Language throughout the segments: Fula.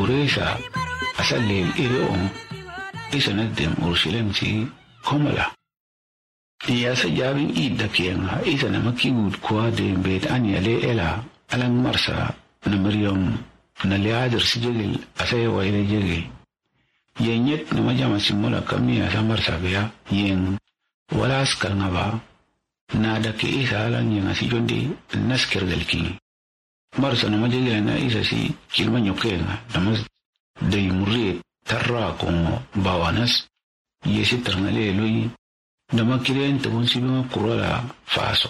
kuresa asalil irion isa nagdem Urushalem si komala iya sa jabin idda kiyenga isa na makiwud kwa de bet anyale ela alang marsa na Maryam na liadar si jegel asaya waile jegel yenyet na majama simula kamiya sa marsa biya yen wala askar nga ba na da ke isa alang yang si jondi naskir galki marsa na majegel na isa si kilma nyokenga na mas day murri tarra kong bawanas yesi ternale lui na makiren tabon si mga kurala faso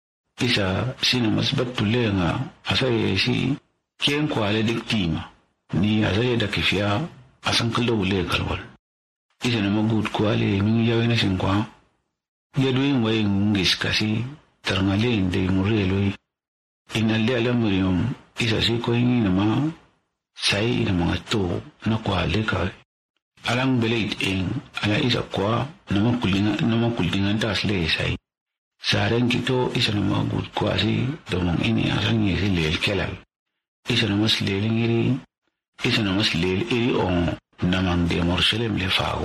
isa sinamas batule nga asaya si kien kwale diktima ni asaya da kifya asang kalawule kalwal isa na magud kwale mingi yawe na singkwa yaduin way ngis kasi ternale day murri lui inali alam Maryam isa si ko hingi nama say ina mga to na kwale ka alang belait ing ala isa kwa naman kulingan tas le say sareng kito isa na mga good kwa si domong ini asang yesi lel kelal isa na mas leling iri isa na mas lel iri ong namang de Urushalem le fago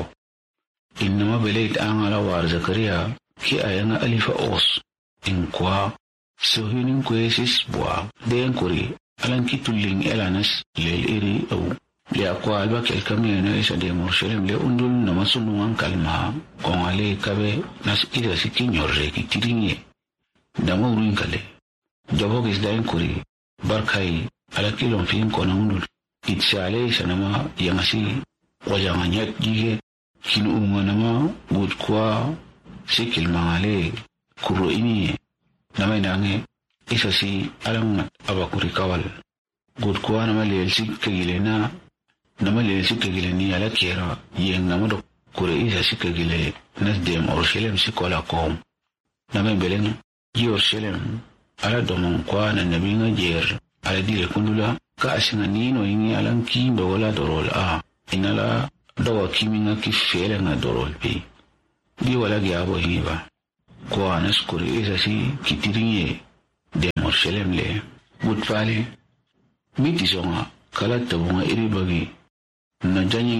in nama belait ang alawar Zakaria ki ayang alifa os in kwa suhinin kwesis buwa den kuri alang kituling elanas lel iri au le akwa alba kel kamena isa de Urushalem le undul na masunungan kalma kung ale kabe nas ida si kinyorre ki tiringe dama uruin kale jabog is dain kuri barkai ala kilon fin kona undul itsale isa nama yang asi wajanganyat jige kinu unga nama bud kwa sikil mangale kuro ini nama inange isa si alang abakuri kawal bud kwa nama leel si kagilena nama leel si kagileni ala kera yeng nama dok kure isa si kagile nas dem Urushalem si kola kom nama beleng yi Urushalem ala domong kwa na nabi nga jer ala dire kundula ka asinga nino ingi alang kimba wala dorol inala dawa kimi nga kifele nga dorol pi di wala gyabo hingi ba kwa nas kure isa si kitirinye dem Urushalem le butfale miti songa kala tabunga iri bagi na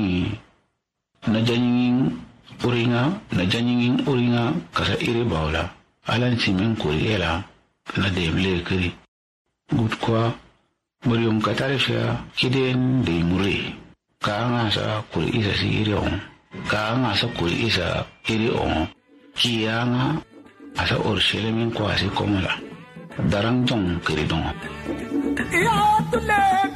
janyingin uringa kasa iri bawla alan simen kuri ela na demle kiri gut kwa Maryam katarifya kiden de muri ka nga sa kuri isa si iri on ka nga sa kuri isa iri on kiyanga asa Urushalem kwa si komala darang jong kiri dong ya tule